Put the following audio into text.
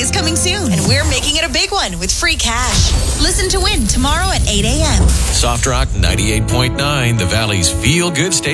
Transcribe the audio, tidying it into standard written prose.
is coming soon, and we're making it a big one with free cash. Listen to Win tomorrow at 8 a.m. Soft Rock 98.9, the Valley's feel-good station.